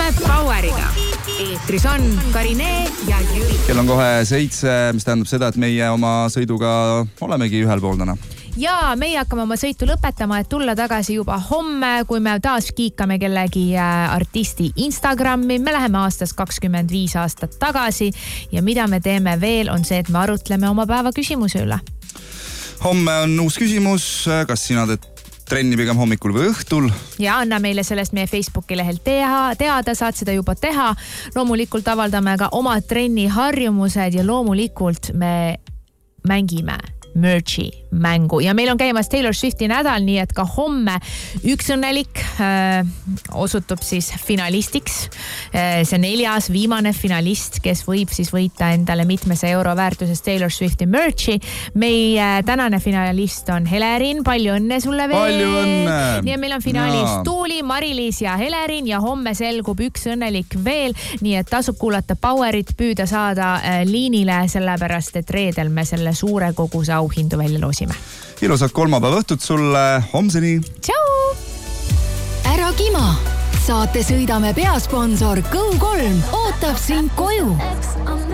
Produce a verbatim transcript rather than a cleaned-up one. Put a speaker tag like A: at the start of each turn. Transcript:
A: Sõidame Poweriga. Eetris on Karine ja Jüri.
B: Kell on kohe seitse, mis tähendab seda, et meie oma sõiduga olemegi ühel pool täna.
A: Ja meie hakkame oma sõitu lõpetama, et tulla tagasi juba homme, kui me taas kiikame kellegi artisti Instagrami. Me läheme aastas kakskümmend viis aastat tagasi ja mida me teeme veel on see, et me arutleme oma päeva küsimuse üle.
B: Homme on uus küsimus, kas sina teed trenni pigem hommikul või õhtul?
A: Ja anna meile sellest meie Facebooki lehel teha, teada, saad seda juba teha. Loomulikult avaldame ka oma trenni harjumused ja loomulikult me mängime merchi mängu ja meil on käimas Taylor Swifti nädal, nii et ka homme üks õnnelik äh, osutub siis finalistiks. Äh, see neljas viimane finalist, kes võib siis võita endale mitmese euro väärtuses Taylor Swifti merchi. Meie tänane finalist on Helerin, palju õnne sulle veel.
B: Palju õnne.
A: Nii et meil on finaalis Tuuli, Mari-Liis ja Helerin ja homme selgub üks õnnelik veel, nii et tasub kuulata Powerit, püüda saada äh, liinile, sellepärast et reedel me selle suure koguse auhindu välja loosime.
B: Ilusat kolmapäeva õhtut sulle, homseni!
A: Tšau!
C: Ära kima! Saate Sõidame peasponsor Go kolm ootab sind koju.